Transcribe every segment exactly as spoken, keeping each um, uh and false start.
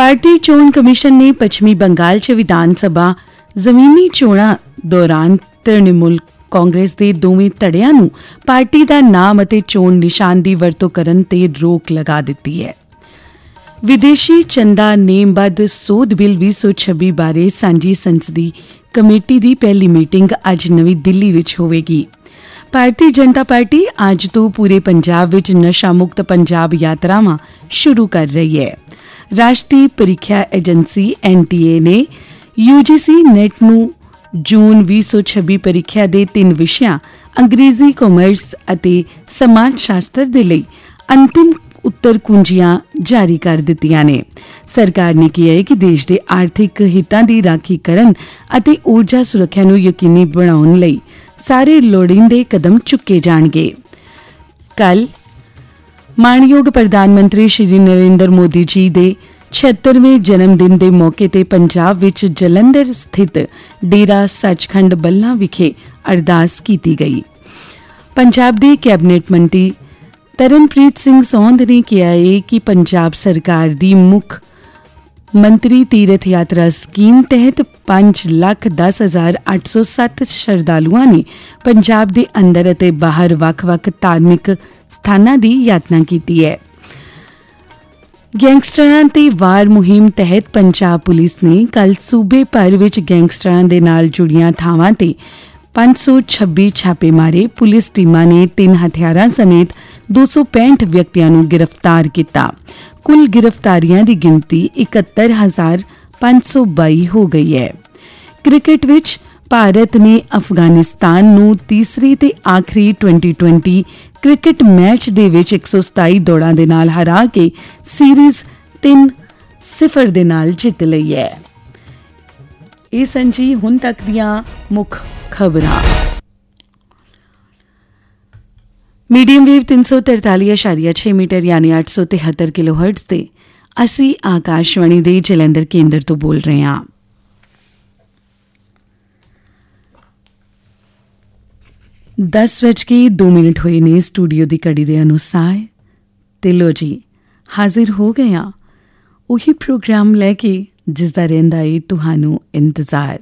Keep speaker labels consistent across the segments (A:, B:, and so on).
A: ਭਾਰਤੀ ਚੋਣ ਕਮਿਸ਼ਨ ਨੇ ਪੱਛਮੀ ਬੰਗਾਲ 'ਚ ਵਿਧਾਨ ਸਭਾ ਜ਼ਮੀਨੀ ਚੋਣਾਂ ਦੌਰਾਨ ਤ੍ਰਿਣਮੂਲ ਕਾਂਗਰਸ ਦੇ ਦੋਵੇਂ ਧੜਿਆਂ ਨੂੰ ਪਾਰਟੀ ਦਾ ਨਾਮ ਅਤੇ ਚੋਣ ਨਿਸ਼ਾਨ ਦੀ ਵਰਤੋਂ ਕਰਨ ਤੇ ਰੋਕ ਲਗਾ ਦਿੱਤੀ ਹੈ। ਵਿਦੇਸ਼ੀ ਚੰਦਾ ਨੇਮਬੱਧ ਸੋਧ ਬਿੱਲ ਵੀਹ ਸੌ ਛੱਬੀ ਬਾਰੇ ਸਾਂਝੀ ਸੰਸਦੀ ਕਮੇਟੀ ਦੀ ਪਹਿਲੀ ਮੀਟਿੰਗ ਅੱਜ ਨਵੀਂ ਦਿੱਲੀ ਵਿੱਚ ਹੋਵੇਗੀ। ਭਾਰਤੀ ਜਨਤਾ ਪਾਰਟੀ ਅੱਜ ਤੋਂ ਪੂਰੇ ਪੰਜਾਬ ਵਿੱਚ ਨਸ਼ਾ ਮੁਕਤ ਪੰਜਾਬ ਯਾਤਰਾਵਾਂ ਸ਼ੁਰੂ ਕਰ ਰਹੀ ਹੈ। ਰਾਸ਼ਟਰੀ ਪ੍ਰੀਖਿਆ ਏਜੰਸੀ ਐਨ ਟੀ ਏ ਨੇ ਯੂ ਜੀ ਸੀ ਨੈਟ ਨੂੰ ਜੂਨ ਵੀਹ ਸੌ ਛੱਬੀ ਪ੍ਰੀਖਿਆ ਦੇ ਤਿੰਨ ਵਿਸ਼ਿਆਂ ਅੰਗਰੇਜ਼ੀ, ਕਾਮਰਸ ਅਤੇ ਸਮਾਜ ਸ਼ਾਸਤਰ ਦੇ ਲਈ ਅੰਤਿਮ ਉੱਤਰ ਕੁੰਜੀਆਂ ਜਾਰੀ ਕਰ ਦਿੱਤੀਆਂ ਨੇ। ਸਰਕਾਰ ਨੇ ਕਿਹਾ ਹੈ ਕਿ ਦੇਸ਼ ਦੇ ਆਰਥਿਕ ਹਿੱਤਾਂ ਦੀ ਰਾਖੀ ਕਰਨ ਅਤੇ ਊਰਜਾ ਸੁਰੱਖਿਆ ਨੂੰ ਯਕੀਨੀ ਬਣਾਉਣ ਲਈ ਸਾਰੇ ਲੋੜੀਂਦੇ ਕਦਮ ਚੁੱਕੇ ਜਾਣਗੇ। ਕੱਲ੍ਹ ਮਾਣਯੋਗ ਪ੍ਰਧਾਨ ਮੰਤਰੀ ਸ਼੍ਰੀ ਨਰਿੰਦਰ ਮੋਦੀ ਜੀ ਦੇ ਛਿਹੱਤਰਵੇਂ ਜਨਮ ਦਿਨ ਦੇ ਮੌਕੇ ਤੇ ਪੰਜਾਬ ਵਿੱਚ ਜਲੰਧਰ ਸਥਿਤ ਡੇਰਾ ਸੱਚਖੰਡ ਬੱਲਾ ਵਿਖੇ ਅਰਦਾਸ ਕੀਤੀ ਗਈ। ਪੰਜਾਬ ਦੇ ਕੈਬਨਿਟ ਮੰਤਰੀ ਤਰਨਪ੍ਰੀਤ ਸਿੰਘ ਸੌਂਦ ਨੇ ਕਿਹਾ ਹੈ ਕਿ ਪੰਜਾਬ ਸਰਕਾਰ ਦੀ ਮੁੱਖ ਮੰਤਰੀ ਤੀਰਥ ਯਾਤਰਾ ਸਕੀਮ ਤਹਿਤ ਪੰਜ ਲੱਖ ਦਸ ਹਜ਼ਾਰ ਅੱਠ ਸੌ ਸੱਤ ਸ਼ਰਧਾਲੂਆਂ ਨੇ ਪੰਜਾਬ ਦੇ ਅੰਦਰ ਅਤੇ ਬਾਹਰ ਵੱਖ-ਵੱਖ ਧਾਰਮਿਕ ਸਥਾਨਾਂ ਦੀ ਯਾਤਰਾ ਕੀਤੀ ਹੈ। ਗੈਂਗਸਟਰਾਂ ਤੇ ਵਾਰ ਮੁਹਿੰਮ ਤਹਿਤ ਪੰਜਾਬ ਪੁਲਿਸ ਨੇ ਕੱਲ੍ਹ ਸੂਬੇ ਭਰ ਵਿੱਚ ਗੈਂਗਸਟਰਾਂ ਦੇ ਨਾਲ ਜੁੜੀਆਂ ਥਾਵਾਂ ਤੇ ਪੰਜ ਸੌ ਛੱਬੀ ਛਾਪੇ ਮਾਰੇ। ਪੁਲਿਸ ਟੀਮਾਂ ਨੇ ਤਿੰਨ ਹਥਿਆਰਾਂ ਸਮੇਤ ਦੋ ਸੌ ਪੈਂਹਠ ਵਿਅਕਤੀਆਂ ਨੂੰ ਗ੍ਰਿਫਤਾਰ ਕੀਤਾ। ਕੁੱਲ ਗ੍ਰਿਫਤਾਰੀਆਂ ਦੀ ਗਿਣਤੀ ਇਕਹੱਤਰ ਹਜ਼ਾਰ ਪੰਜ ਸੌ ਬਾਈ ਹੋ ਗਈ ਹੈ। ਕ੍ਰਿਕਟ ਵਿੱਚ ਭਾਰਤ ਨੇ ਅਫਗਾਨਿਸਤਾਨ ਨੂੰ ਤੀਸਰੀ ਤੇ ਆਖਰੀ ਟਵੈਂਟੀ ਟਵੈਂਟੀ ਕ੍ਰਿਕਟ ਮੈਚ ਦੇ ਵਿੱਚ ਇੱਕ ਸੌ ਸਤਾਈ ਦੌੜਾਂ ਦੇ ਨਾਲ ਹਰਾ ਕੇ ਸੀਰੀਜ਼ ਤਿੰਨ ਸਿਫਰ ਦੇ ਨਾਲ ਜਿੱਤ ਲਈ ਹੈ। ਇਹ ਸਨ ਜੀ ਹੁਣ ਤੱਕ ਦੀਆਂ ਮੁੱਖ ਖਬਰਾਂ। ਮੀਡੀਅਮ ਵੇਵ ਤਿੰਨ ਸੌ ਤਰਤਾਲੀ ਇਸ਼ਾਰੀਆ ਛੇ ਮੀਟਰ ਯਾਨੀ ਅੱਠ ਸੌ ਤਿਹੱਤਰ ਕਿਲੋ ਹਰਟਜ਼ ਤੇ ਅਸੀਂ ਆਕਾਸ਼ਵਾਣੀ ਦੇ ਜਲੰਧਰ ਕੇਂਦਰ ਤੋਂ ਬੋਲ ਰਹੇ ਹਾਂ। ਦਸ ਵੱਜ ਕੇ ਦੋ ਮਿੰਟ ਹੋਏ ਨੇ ਸਟੂਡੀਓ ਦੀ ਘੜੀ ਦੇ ਅਨੁਸਾਰ ਤੇ ਲੋ ਜੀ ਹਾਜ਼ਰ ਹੋ ਗਏ ਹਾਂ ਉਹੀ ਪ੍ਰੋਗਰਾਮ ਲੈ ਕੇ ਜਿਸ ਦਾ ਰਹਿੰਦਾ ਏ ਤੁਹਾਨੂੰ ਇੰਤਜ਼ਾਰ।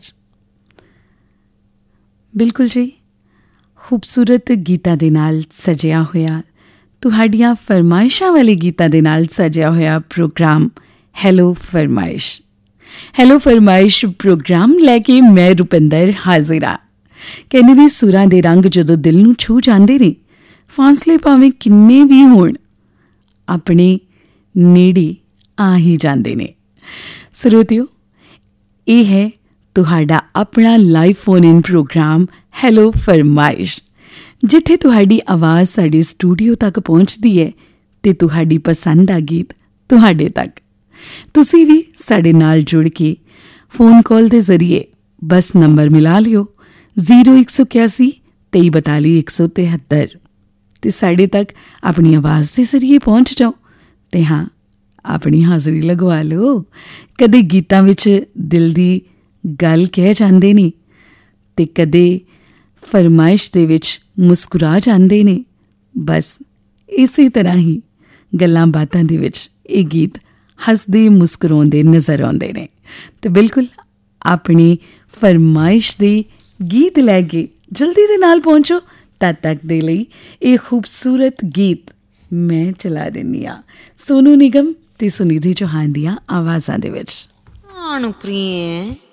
A: ਬਿਲਕੁਲ ਜੀ, ਖੂਬਸੂਰਤ ਗੀਤਾਂ ਦੇ ਨਾਲ ਸਜਿਆ ਹੋਇਆ, ਤੁਹਾਡੀਆਂ ਫਰਮਾਇਸ਼ਾਂ ਵਾਲੇ ਗੀਤਾਂ ਦੇ ਨਾਲ ਸਜਿਆ ਹੋਇਆ ਪ੍ਰੋਗਰਾਮ ਹੈਲੋ ਫਰਮਾਇਸ਼। ਹੈਲੋ ਫਰਮਾਇਸ਼ ਪ੍ਰੋਗਰਾਮ ਲੈ ਕੇ ਮੈਂ ਰੁਪਿੰਦਰ ਹਾਜ਼ਰ ਹਾਂ। ਕਹਿੰਦੇ ਨੇ ਸੁਰਾਂ ਦੇ ਰੰਗ ਜਦੋਂ ਦਿਲ ਨੂੰ ਛੂ ਜਾਂਦੇ ਨੇ, ਫਾਸਲੇ ਭਾਵੇਂ ਕਿੰਨੇ ਵੀ ਹੋਣ ਆਪਣੇ ਨੇੜੇ ਆ ਹੀ ਜਾਂਦੇ ਨੇ। ਸਰੋਤਿਓ, ਇਹ ਹੈ ਤੁਹਾਡਾ ਆਪਣਾ live phone in programme hello ਫਰਮਾਇਸ਼, ਜਿੱਥੇ ਤੁਹਾਡੀ ਆਵਾਜ਼ ਸਾਡੇ ਸਟੂਡੀਓ ਤੱਕ ਪਹੁੰਚਦੀ ਹੈ ਤੇ ਤੁਹਾਡੀ ਪਸੰਦ ਦਾ ਗੀਤ ਤੁਹਾਡੇ ਤੱਕ। ਤੁਸੀਂ ਵੀ ਸਾਡੇ ਨਾਲ ਜੁੜ ਕੇ ਫੋਨ ਕਾਲ ਦੇ ਜ਼ਰੀਏ ਬਸ ਨੰਬਰ ਮਿਲਾ ਲਿਓ ਜ਼ੀਰੋ ਇੱਕ ਸੌ ਇਕਿਆਸੀ ਤੇਈ ਬਤਾਲੀ ਇੱਕ ਸੌ ਤਿਹੱਤਰ ਤੇ ਸਾਡੇ ਤੱਕ ਆਪਣੀ ਆਵਾਜ਼ ਦੇ ਜ਼ਰੀਏ ਪਹੁੰਚ ਜਾਓ ਤੇ ਹਾਂ, ਆਪਣੀ ਹਾਜ਼ਰੀ ਲਗਵਾ ਲਓ। ਕਦੇ ਗੀਤਾਂ ਵਿੱਚ ਦਿਲ ਦੀ ਗੱਲ ਕਹਿ ਜਾਂਦੇ ਨੇ ਤੇ ਕਦੇ ਫਰਮਾਇਸ਼ ਦੇ ਵਿੱਚ ਮੁਸਕਰਾ ਜਾਂਦੇ ਨੇ। ਬਸ ਇਸੇ ਤਰ੍ਹਾਂ ਹੀ ਗੱਲਾਂ ਬਾਤਾਂ ਦੇ ਵਿੱਚ ਇਹ ਗੀਤ ਹੱਸਦੇ ਮੁਸਕਰਾਉਂਦੇ ਨਜ਼ਰ ਆਉਂਦੇ ਨੇ। ਤੇ ਬਿਲਕੁਲ ਆਪਣੀ ਫਰਮਾਇਸ਼ ਦੇ ਗੀਤ ਲੈ ਕੇ ਜਲਦੀ ਦੇ ਨਾਲ ਪਹੁੰਚੋ। ਤਦ ਤੱਕ ਦੇ ਲਈ ਇਹ ਖੂਬਸੂਰਤ ਗੀਤ ਮੈਂ ਚਲਾ ਦਿੰਦੀ ਹਾਂ ਸੋਨੂ ਨਿਗਮ ਤੇ ਸੁਨਿਧੀ ਚੌਹਾਨ ਦੀਆਂ ਆਵਾਜ਼ਾਂ ਦੇ ਵਿੱਚ।
B: ਪ੍ਰੀਏ